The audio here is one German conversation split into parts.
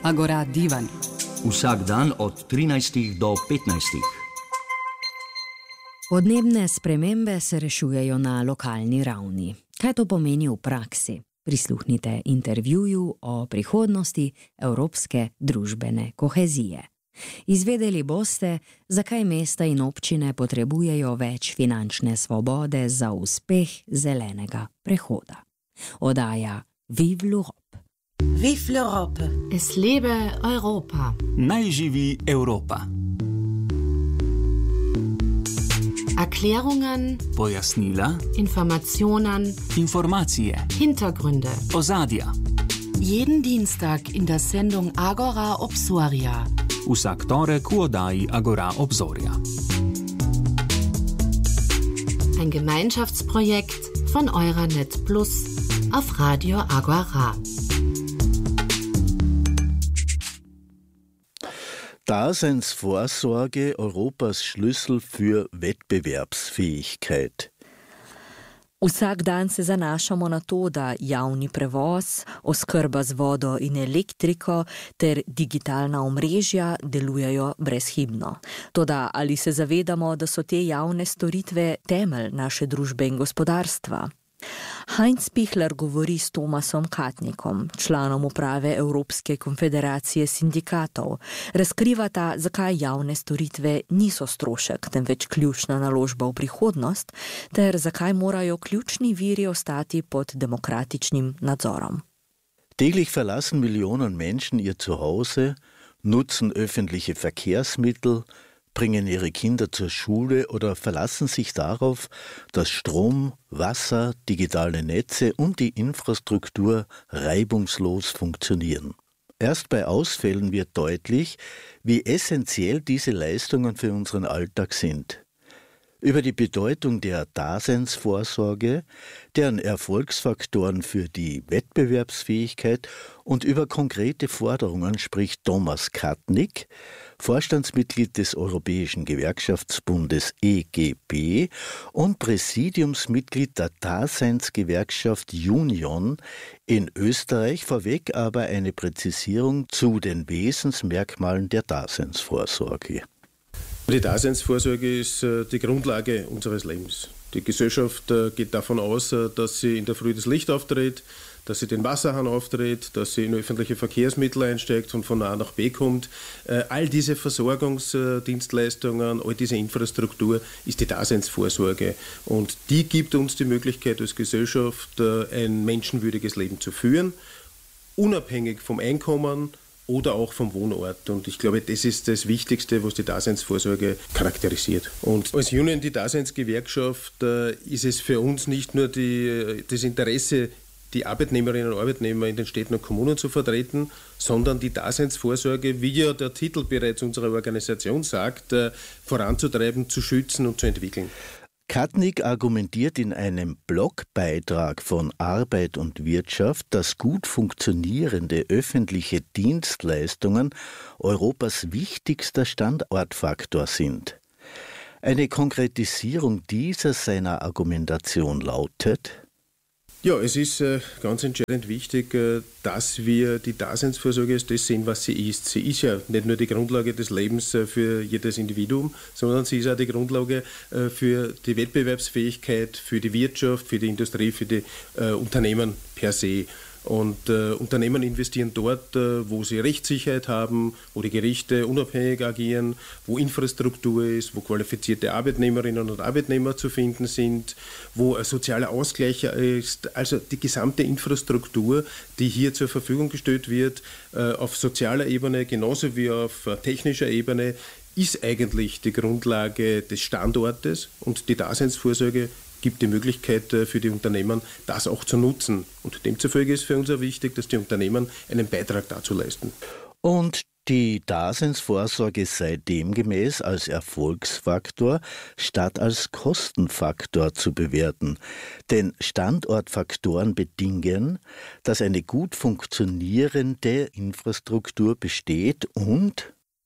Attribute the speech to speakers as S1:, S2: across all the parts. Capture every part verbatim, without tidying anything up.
S1: Agora Divan.
S2: Vsak dan od trinajstih do petnajstih.
S3: Podnebne spremembe se rešujejo na lokalni ravni. Kaj to pomeni v praksi? Prisluhnite intervjuju o prihodnosti evropske družbene kohezije. Izvedeli boste, zakaj mesta in občine potrebujejo več finančne svobode za uspeh zelenega prehoda. Oddaja Vive l'Europe.
S4: Vive l'Europe.
S5: Es lebe Europa.
S6: Naj živi Evropa.
S5: Erklärungen,
S6: Pojasnila,
S5: Informationen,
S6: Informacije,
S5: Hintergründe,
S6: ozadja.
S5: Jeden Dienstag in der Sendung Agora Obsoria.
S6: Vsak torek v oddaji Agora Obzorja.
S5: Ein Gemeinschaftsprojekt von Euranet Plus auf Radio Agora.
S7: Daseinsvorsorge Europas Schlüssel für Wettbewerbsfähigkeit.
S3: Vsak dan se zanašamo na to, da javni prevoz, oskrba z vodo in elektriko ter digitalna omrežja delujejo brezhibno. Toda ali se zavedamo, da so te javne storitve temelj naše družbe in gospodarstva? Heinz Pichler govori s Tomasom Katnikom, članom uprave Evropske konfederacije sindikatov. Razkrivata, zakaj javne storitve niso strošek, temveč ključna naložba v prihodnost, ter zakaj morajo ključni viri ostati pod demokratičnim nadzorom.
S7: Täglich verlassen Millionen Menschen ihr Zuhause, nutzen öffentliche Verkehrsmittel, bringen ihre Kinder zur Schule oder verlassen sich darauf, dass Strom, Wasser, digitale Netze und die Infrastruktur reibungslos funktionieren. Erst bei Ausfällen wird deutlich, wie essentiell diese Leistungen für unseren Alltag sind. Über die Bedeutung der Daseinsvorsorge, deren Erfolgsfaktoren für die Wettbewerbsfähigkeit und über konkrete Forderungen spricht Thomas Katnik, Vorstandsmitglied des Europäischen Gewerkschaftsbundes E G B und Präsidiumsmitglied der Daseinsgewerkschaft Union in Österreich, vorweg aber eine Präzisierung zu den Wesensmerkmalen der Daseinsvorsorge.
S8: Die Daseinsvorsorge ist die Grundlage unseres Lebens. Die Gesellschaft geht davon aus, dass sie in der Früh das Licht aufdreht, dass sie den Wasserhahn aufdreht, dass sie in öffentliche Verkehrsmittel einsteigt und von A nach B kommt. All diese Versorgungsdienstleistungen, all diese Infrastruktur ist die Daseinsvorsorge. Und die gibt uns die Möglichkeit als Gesellschaft, ein menschenwürdiges Leben zu führen, unabhängig vom Einkommen oder auch vom Wohnort. Und ich glaube, das ist das Wichtigste, was die Daseinsvorsorge charakterisiert. Und als Union, die Daseinsgewerkschaft, ist es für uns nicht nur die, das Interesse, die Arbeitnehmerinnen und Arbeitnehmer in den Städten und Kommunen zu vertreten, sondern die Daseinsvorsorge, wie ja der Titel bereits unserer Organisation sagt, voranzutreiben, zu schützen und zu entwickeln.
S7: Katnik argumentiert in einem Blogbeitrag von Arbeit und Wirtschaft, dass gut funktionierende öffentliche Dienstleistungen Europas wichtigster Standortfaktor sind. Eine Konkretisierung dieser seiner Argumentation lautet:
S8: Ja, es ist äh, ganz entscheidend wichtig, äh, dass wir die Daseinsvorsorge als das sehen, was sie ist. Sie ist ja nicht nur die Grundlage des Lebens äh, für jedes Individuum, sondern sie ist auch die Grundlage äh, für die Wettbewerbsfähigkeit, für die Wirtschaft, für die Industrie, für die äh, Unternehmen per se. Und äh, Unternehmen investieren dort, äh, wo sie Rechtssicherheit haben, wo die Gerichte unabhängig agieren, wo Infrastruktur ist, wo qualifizierte Arbeitnehmerinnen und Arbeitnehmer zu finden sind, wo ein sozialer Ausgleich ist. Also die gesamte Infrastruktur, die hier zur Verfügung gestellt wird, äh, auf sozialer Ebene genauso wie auf äh, technischer Ebene, ist eigentlich die Grundlage des Standortes, und die Daseinsvorsorge gibt die Möglichkeit für die Unternehmen, das auch zu nutzen. Und demzufolge ist für uns auch wichtig, dass die Unternehmen einen Beitrag dazu leisten.
S7: Und die Daseinsvorsorge sei demgemäß als Erfolgsfaktor statt als Kostenfaktor zu bewerten. Denn Standortfaktoren bedingen, dass eine gut funktionierende Infrastruktur besteht und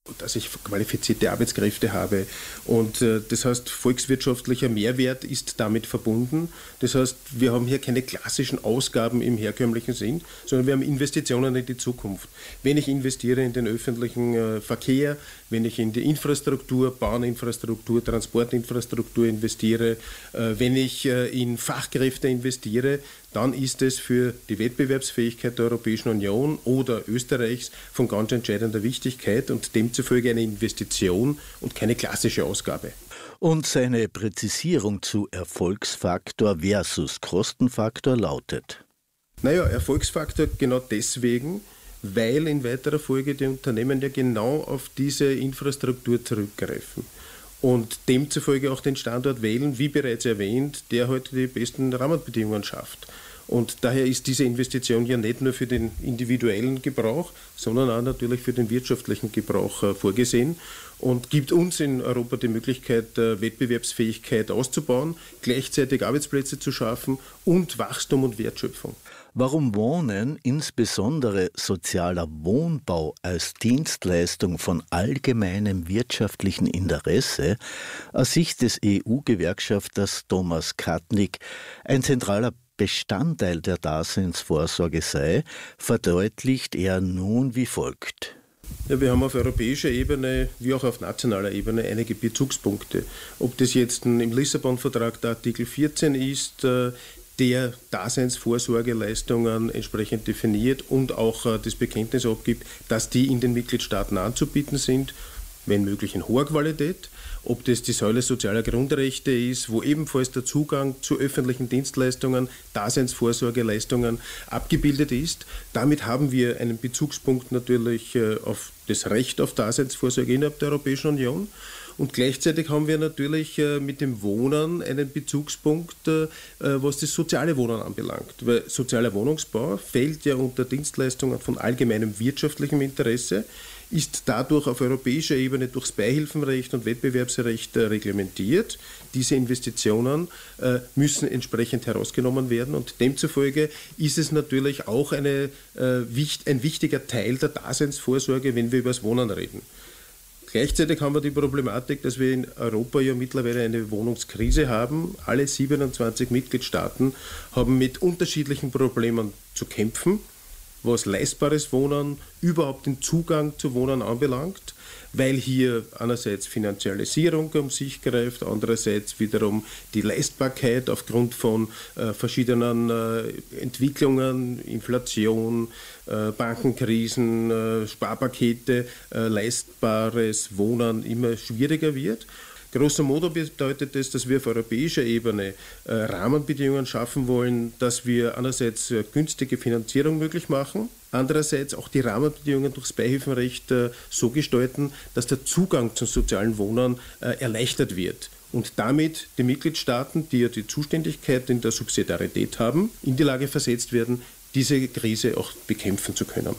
S8: dass ich qualifizierte Arbeitskräfte habe. Und äh, das heißt, volkswirtschaftlicher Mehrwert ist damit verbunden. Das heißt, wir haben hier keine klassischen Ausgaben im herkömmlichen Sinn, sondern wir haben Investitionen in die Zukunft. Wenn ich investiere in den öffentlichen äh, Verkehr, wenn ich in die Infrastruktur, Bahninfrastruktur, Transportinfrastruktur investiere, äh, wenn ich äh, in Fachkräfte investiere, dann ist es für die Wettbewerbsfähigkeit der Europäischen Union oder Österreichs von ganz entscheidender Wichtigkeit und demzufolge eine Investition und keine klassische Ausgabe.
S7: Und seine Präzisierung zu Erfolgsfaktor versus Kostenfaktor lautet?
S8: Naja, Erfolgsfaktor genau deswegen, weil in weiterer Folge die Unternehmen ja genau auf diese Infrastruktur zurückgreifen. Und demzufolge auch den Standort wählen, wie bereits erwähnt, der heute die besten Rahmenbedingungen schafft. Und daher ist diese Investition ja nicht nur für den individuellen Gebrauch, sondern auch natürlich für den wirtschaftlichen Gebrauch äh, vorgesehen und gibt uns in Europa die Möglichkeit, äh, Wettbewerbsfähigkeit auszubauen, gleichzeitig Arbeitsplätze zu schaffen und Wachstum und Wertschöpfung.
S7: Warum Wohnen, insbesondere sozialer Wohnbau als Dienstleistung von allgemeinem wirtschaftlichen Interesse, aus Sicht des E U-Gewerkschafters Thomas Katnick ein zentraler Bestandteil der Daseinsvorsorge sei, verdeutlicht er nun wie folgt.
S8: Ja, wir haben auf europäischer Ebene wie auch auf nationaler Ebene einige Bezugspunkte. Ob das jetzt im Lissabon-Vertrag der Artikel vierzehn ist, der Daseinsvorsorgeleistungen entsprechend definiert und auch das Bekenntnis abgibt, dass die in den Mitgliedstaaten anzubieten sind, wenn möglich in hoher Qualität. Ob das die Säule sozialer Grundrechte ist, wo ebenfalls der Zugang zu öffentlichen Dienstleistungen, Daseinsvorsorgeleistungen abgebildet ist. Damit haben wir einen Bezugspunkt natürlich auf das Recht auf Daseinsvorsorge innerhalb der Europäischen Union. Und gleichzeitig haben wir natürlich mit dem Wohnen einen Bezugspunkt, was das soziale Wohnen anbelangt. Weil sozialer Wohnungsbau fällt ja unter Dienstleistungen von allgemeinem wirtschaftlichem Interesse, ist dadurch auf europäischer Ebene durchs Beihilfenrecht und Wettbewerbsrecht reglementiert. Diese Investitionen äh, müssen entsprechend herausgenommen werden und demzufolge ist es natürlich auch eine, äh, wicht, ein wichtiger Teil der Daseinsvorsorge, wenn wir über das Wohnen reden. Gleichzeitig haben wir die Problematik, dass wir in Europa ja mittlerweile eine Wohnungskrise haben. Alle siebenundzwanzig Mitgliedstaaten haben mit unterschiedlichen Problemen zu kämpfen, was leistbares Wohnen, überhaupt den Zugang zu Wohnen anbelangt, weil hier einerseits Finanzialisierung um sich greift, andererseits wiederum die Leistbarkeit aufgrund von äh, verschiedenen äh, Entwicklungen, Inflation, äh, Bankenkrisen, äh, Sparpakete, äh, leistbares Wohnen immer schwieriger wird. Grosso modo bedeutet das, dass wir auf europäischer Ebene äh, Rahmenbedingungen schaffen wollen, dass wir einerseits äh, günstige Finanzierung möglich machen, andererseits auch die Rahmenbedingungen durchs Beihilfenrecht äh, so gestalten, dass der Zugang zum sozialen Wohnen äh, erleichtert wird. Und damit die Mitgliedstaaten, die ja die Zuständigkeit in der Subsidiarität haben, in die Lage versetzt werden, diese Krise auch bekämpfen zu können.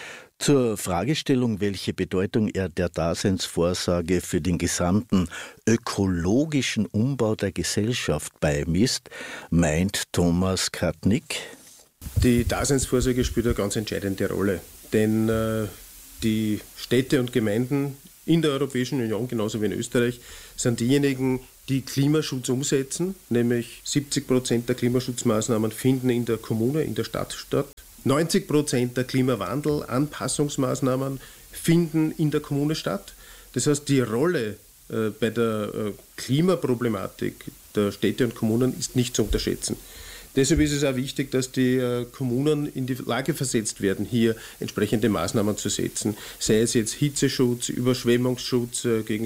S7: Zur Fragestellung, welche Bedeutung er der Daseinsvorsorge für den gesamten ökologischen Umbau der Gesellschaft beimisst, meint Thomas Katnick.
S8: Die Daseinsvorsorge spielt eine ganz entscheidende Rolle, denn äh, die Städte und Gemeinden in der Europäischen Union, genauso wie in Österreich, sind diejenigen, die Klimaschutz umsetzen, nämlich siebzig Prozent der Klimaschutzmaßnahmen finden in der Kommune, in der Stadt statt. neunzig Prozent der Klimawandel-Anpassungsmaßnahmen finden in der Kommune statt. Das heißt, die Rolle äh, bei der äh, Klimaproblematik der Städte und Kommunen ist nicht zu unterschätzen. Deshalb ist es auch wichtig, dass die äh, Kommunen in die Lage versetzt werden, hier entsprechende Maßnahmen zu setzen. Sei es jetzt Hitzeschutz, Überschwemmungsschutz äh, gegen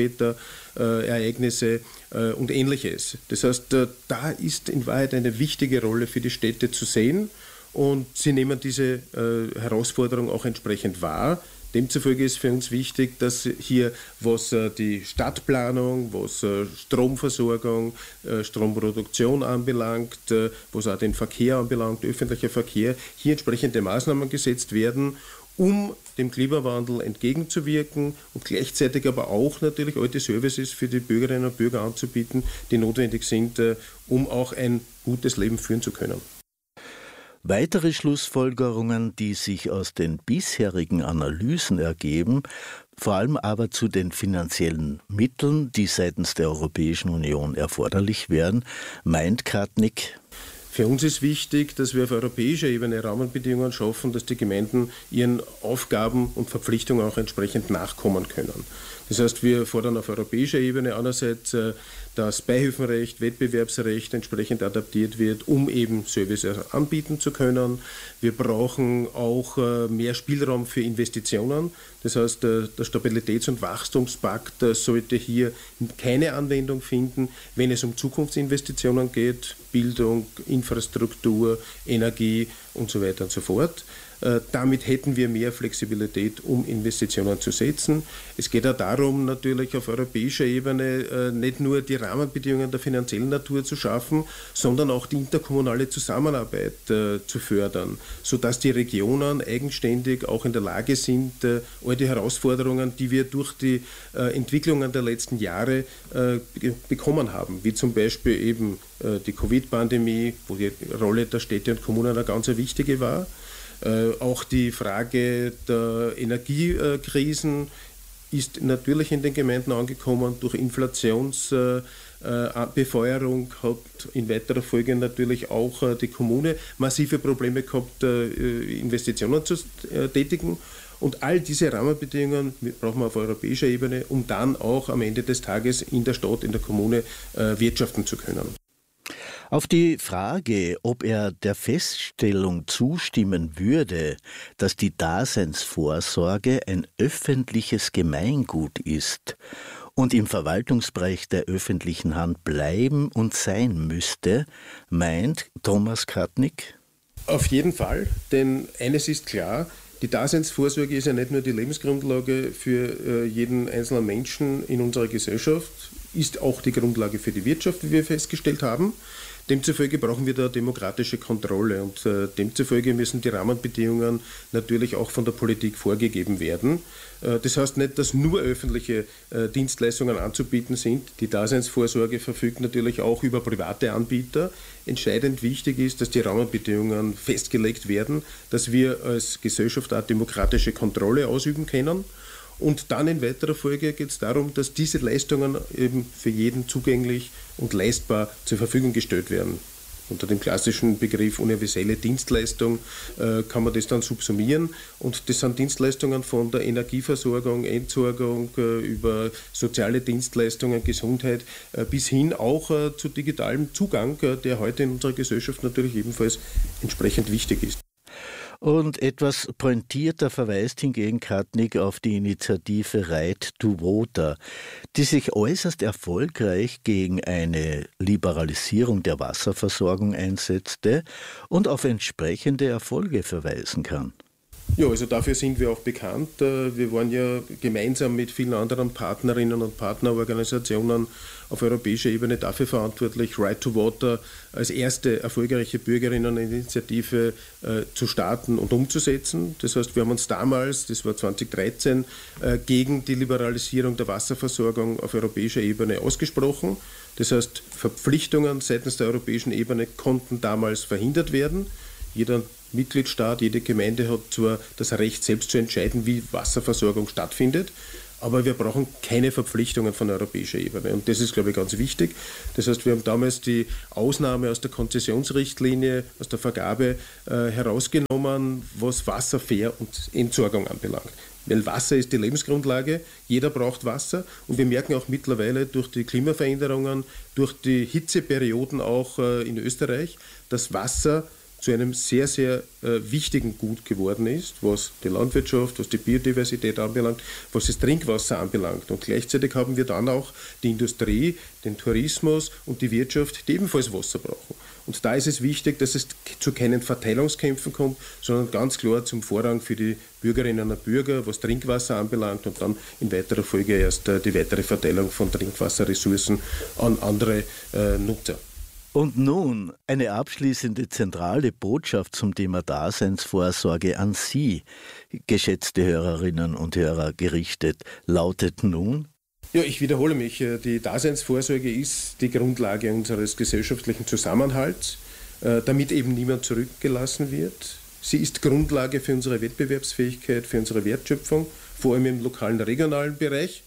S8: Starkwetterereignisse äh, äh, und Ähnliches. Das heißt, äh, da ist in Wahrheit eine wichtige Rolle für die Städte zu sehen. Und sie nehmen diese äh, Herausforderung auch entsprechend wahr. Demzufolge ist für uns wichtig, dass hier, was äh, die Stadtplanung, was äh, Stromversorgung, äh, Stromproduktion anbelangt, äh, was auch den Verkehr anbelangt, öffentlicher Verkehr, hier entsprechende Maßnahmen gesetzt werden, um dem Klimawandel entgegenzuwirken und gleichzeitig aber auch natürlich alte Services für die Bürgerinnen und Bürger anzubieten, die notwendig sind, äh, um auch ein gutes Leben führen zu können.
S7: Weitere Schlussfolgerungen, die sich aus den bisherigen Analysen ergeben, vor allem aber zu den finanziellen Mitteln, die seitens der Europäischen Union erforderlich wären, meint Kartnick.
S8: Für uns ist wichtig, dass wir auf europäischer Ebene Rahmenbedingungen schaffen, dass die Gemeinden ihren Aufgaben und Verpflichtungen auch entsprechend nachkommen können. Das heißt, wir fordern auf europäischer Ebene einerseits, dass Beihilfenrecht, Wettbewerbsrecht entsprechend adaptiert wird, um eben Services anbieten zu können. Wir brauchen auch mehr Spielraum für Investitionen. Das heißt, der Stabilitäts- und Wachstumspakt sollte hier keine Anwendung finden, wenn es um Zukunftsinvestitionen geht, Bildung, Infrastruktur, Energie und so weiter und so fort. Damit hätten wir mehr Flexibilität, um Investitionen zu setzen. Es geht auch darum, natürlich auf europäischer Ebene nicht nur die Rahmenbedingungen der finanziellen Natur zu schaffen, sondern auch die interkommunale Zusammenarbeit zu fördern, sodass die Regionen eigenständig auch in der Lage sind, all die Herausforderungen, die wir durch die Entwicklungen der letzten Jahre bekommen haben, wie zum Beispiel eben die Covid-Pandemie, wo die Rolle der Städte und Kommunen eine ganz wichtige war. Äh, auch die Frage der Energiekrisen ist natürlich in den Gemeinden angekommen. Durch Inflationsbefeuerung äh, hat in weiterer Folge natürlich auch äh, die Kommune massive Probleme gehabt, äh, Investitionen zu äh, tätigen. Und all diese Rahmenbedingungen brauchen wir auf europäischer Ebene, um dann auch am Ende des Tages in der Stadt, in der Kommune äh, wirtschaften zu können.
S7: Auf die Frage, ob er der Feststellung zustimmen würde, dass die Daseinsvorsorge ein öffentliches Gemeingut ist und im Verwaltungsbereich der öffentlichen Hand bleiben und sein müsste, meint Thomas Kartnick.
S8: Auf jeden Fall, denn eines ist klar, die Daseinsvorsorge ist ja nicht nur die Lebensgrundlage für jeden einzelnen Menschen in unserer Gesellschaft, ist auch die Grundlage für die Wirtschaft, wie wir festgestellt haben. Demzufolge brauchen wir da demokratische Kontrolle und äh, demzufolge müssen die Rahmenbedingungen natürlich auch von der Politik vorgegeben werden. Äh, das heißt nicht, dass nur öffentliche äh, Dienstleistungen anzubieten sind. Die Daseinsvorsorge verfügt natürlich auch über private Anbieter. Entscheidend wichtig ist, dass die Rahmenbedingungen festgelegt werden, dass wir als Gesellschaft auch demokratische Kontrolle ausüben können. Und dann in weiterer Folge geht es darum, dass diese Leistungen eben für jeden zugänglich und leistbar zur Verfügung gestellt werden. Unter dem klassischen Begriff universelle Dienstleistung äh, kann man das dann subsumieren. Und das sind Dienstleistungen von der Energieversorgung, Entsorgung, äh, über soziale Dienstleistungen, Gesundheit, äh, bis hin auch äh, zu digitalem Zugang, äh, der heute in unserer Gesellschaft natürlich ebenfalls entsprechend wichtig ist.
S7: Und etwas pointierter verweist hingegen Kartnick auf die Initiative Right to Water, die sich äußerst erfolgreich gegen eine Liberalisierung der Wasserversorgung einsetzte und auf entsprechende Erfolge verweisen kann.
S8: Ja, also dafür sind wir auch bekannt. Wir waren ja gemeinsam mit vielen anderen Partnerinnen und Partnerorganisationen auf europäischer Ebene dafür verantwortlich, Right to Water als erste erfolgreiche Bürgerinneninitiative äh, zu starten und umzusetzen. Das heißt, wir haben uns damals, das war zwanzig dreizehn, äh, gegen die Liberalisierung der Wasserversorgung auf europäischer Ebene ausgesprochen. Das heißt, Verpflichtungen seitens der europäischen Ebene konnten damals verhindert werden. Jeder Mitgliedstaat, jede Gemeinde hat zwar das Recht, selbst zu entscheiden, wie Wasserversorgung stattfindet, aber wir brauchen keine Verpflichtungen von europäischer Ebene. Und das ist, glaube ich, ganz wichtig. Das heißt, wir haben damals die Ausnahme aus der Konzessionsrichtlinie, aus der Vergabe äh, herausgenommen, was Wasserver- und Entsorgung anbelangt. Weil Wasser ist die Lebensgrundlage, jeder braucht Wasser und wir merken auch mittlerweile durch die Klimaveränderungen, durch die Hitzeperioden auch äh, in Österreich, dass Wasser zu einem sehr, sehr äh, wichtigen Gut geworden ist, was die Landwirtschaft, was die Biodiversität anbelangt, was das Trinkwasser anbelangt. Und gleichzeitig haben wir dann auch die Industrie, den Tourismus und die Wirtschaft, die ebenfalls Wasser brauchen. Und da ist es wichtig, dass es zu keinen Verteilungskämpfen kommt, sondern ganz klar zum Vorrang für die Bürgerinnen und Bürger, was Trinkwasser anbelangt und dann in weiterer Folge erst äh, die weitere Verteilung von Trinkwasserressourcen an andere äh, Nutzer.
S7: Und nun eine abschließende zentrale Botschaft zum Thema Daseinsvorsorge an Sie, geschätzte Hörerinnen und Hörer, gerichtet, lautet nun:
S8: Ja, ich wiederhole mich. Die Daseinsvorsorge ist die Grundlage unseres gesellschaftlichen Zusammenhalts. damit eben niemand zurückgelassen wird. Sie ist Grundlage für unsere Wettbewerbsfähigkeit, für unsere Wertschöpfung, vor allem im lokalen, regionalen Bereich.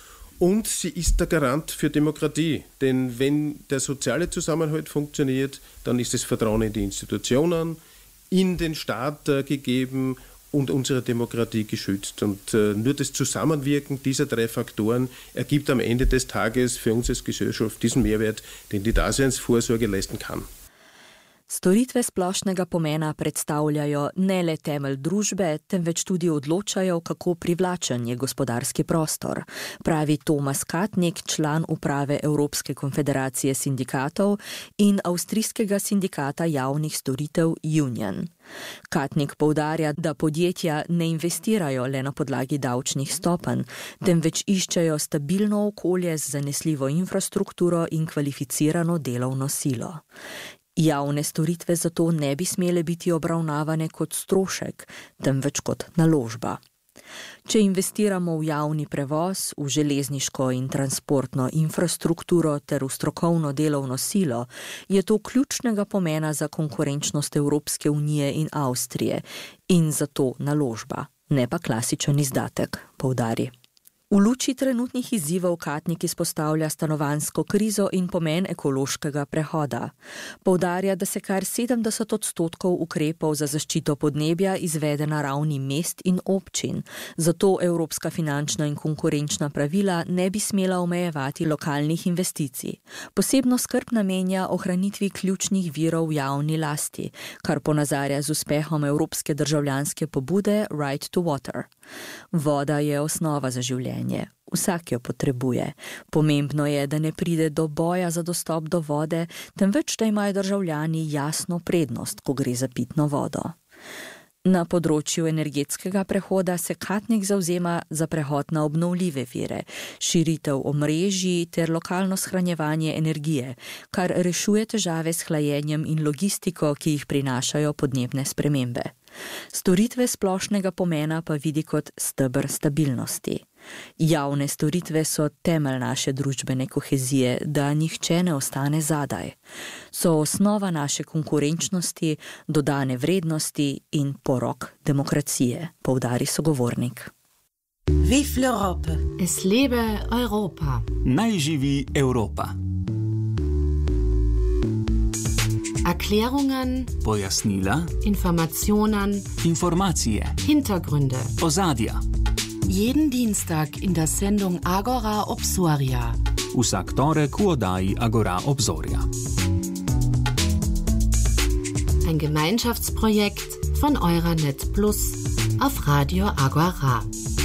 S8: Und sie ist der Garant für Demokratie. Denn wenn der soziale Zusammenhalt funktioniert, dann ist das Vertrauen in die Institutionen, in den Staat äh, gegeben und unsere Demokratie geschützt. Und äh, nur das Zusammenwirken dieser drei Faktoren ergibt am Ende des Tages für uns als Gesellschaft diesen Mehrwert, den die Daseinsvorsorge leisten kann.
S3: Storitve splošnega pomena predstavljajo ne le temelj družbe, temveč tudi odločajo, kako privlačen je gospodarski prostor, pravi Tomas Katnik, član uprave Evropske konfederacije sindikatov in avstrijskega sindikata javnih storitev Union. Katnik poudarja, da podjetja ne investirajo le na podlagi davčnih stopenj, temveč iščejo stabilno okolje z zanesljivo infrastrukturo in kvalificirano delovno silo. Javne storitve zato ne bi smele biti obravnavane kot strošek, temveč kot naložba. Če investiramo v javni prevoz, v železniško in transportno infrastrukturo ter v strokovno delovno silo, je to ključnega pomena za konkurenčnost Evropske unije in Avstrije in zato naložba, ne pa klasičen izdatek, poudari. V luči trenutnih izzivov Katnik izpostavlja stanovanjsko krizo in pomen ekološkega prehoda. Poudarja, da se kar sedemdeset odstotkov ukrepov za zaščito podnebja izvede na ravni mest in občin, zato evropska finančna in konkurenčna pravila ne bi smela omejevati lokalnih investicij. Posebno skrb namenja ohranitvi ključnih virov v javni lasti, kar ponazarja z uspehom evropske državljanske pobude Right to Water. Voda je osnova za življenje. Vsak jo potrebuje. Pomembno je, da ne pride do boja za dostop do vode, temveč da imajo državljani jasno prednost, ko gre za pitno vodo. Na področju energetskega prehoda se Katnik zavzema za prehod na obnovljive vire, širitev omrežij ter lokalno shranjevanje energije, kar rešuje težave s hlajenjem in logistiko, ki jih prinašajo podnebne spremembe. Storitve splošnega pomena pa vidi kot steber stabilnosti. Javne storitve so temelj naše družbene kohezije, da nihče ne ostane zadaj. So osnova naše konkurenčnosti, dodane vrednosti in porok demokracije, poudari sogovornik.
S4: Vive l'Europe!
S5: Es lebe Europa!
S6: Naj živi Evropa!
S5: Erklärungen,
S6: Pojasnila,
S5: Informationen,
S6: informacije,
S5: Hintergründe.
S6: ozadja.
S5: Jeden Dienstag in der Sendung Agora Obsoria.
S6: Vsak torek v oddaji Agora Obzorja.
S5: Ein Gemeinschaftsprojekt von Euranet Plus auf Radio Agora.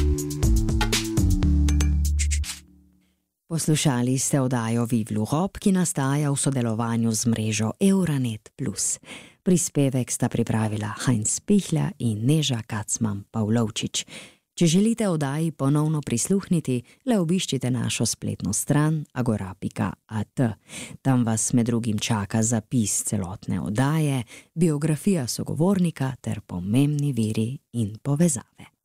S1: Poslušali ste oddajo Vive l'Europe, ki nastaja v sodelovanju z mrežo Euranet plus. Prispevek sta pripravila Heinz Pichler in Neža Kacman-Pavlovčič. Če želite oddaji ponovno prisluhniti, le obiščite našo spletno stran agora pika at. Tam vas med drugim čaka zapis celotne oddaje, biografija sogovornika ter pomembni viri in povezave.